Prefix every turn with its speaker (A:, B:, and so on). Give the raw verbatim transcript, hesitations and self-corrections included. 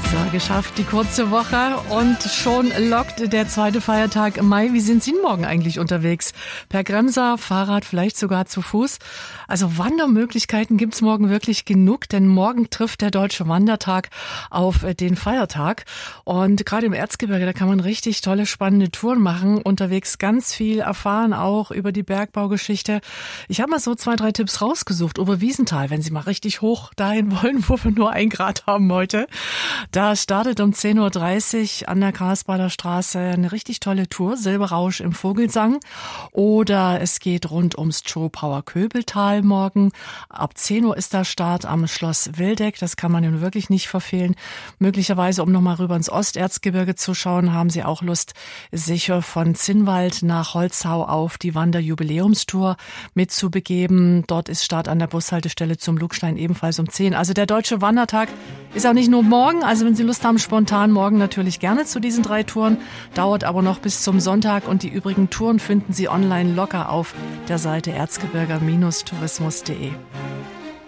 A: So, geschafft, die kurze Woche und schon lockt der zweite Feiertag im Mai. Wie sind Sie morgen eigentlich unterwegs? Per Gremser, Fahrrad, vielleicht sogar zu Fuß? Also Wandermöglichkeiten gibt's morgen wirklich genug, denn morgen trifft der Deutsche Wandertag auf den Feiertag. Und gerade im Erzgebirge, da kann man richtig tolle, spannende Touren machen, unterwegs ganz viel erfahren, auch über die Bergbaugeschichte. Ich habe mal so zwei, drei Tipps rausgesucht. Oberwiesenthal, wenn Sie mal richtig hoch dahin wollen, wo wir nur ein Grad haben heute. Da startet um zehn Uhr dreißig an der Karlsbader Straße eine richtig tolle Tour, Silberrausch im Vogelsang. Oder es geht rund ums Joe Power Köbeltal morgen. Ab zehn Uhr ist der Start am Schloss Wildeck. Das kann man nun wirklich nicht verfehlen. Möglicherweise, um nochmal rüber ins Osterzgebirge zu schauen, haben Sie auch Lust, sich von Zinnwald nach Holzhau auf die Wanderjubiläumstour mitzubegeben. Dort ist Start an der Bushaltestelle zum Lugstein ebenfalls um zehn. Also der Deutsche Wandertag ist auch nicht nur morgen. Also wenn Sie Lust haben, spontan morgen natürlich gerne zu diesen drei Touren. Dauert aber noch bis zum Sonntag und die übrigen Touren finden Sie online locker auf der Seite erzgebirger Tourismus punkt de.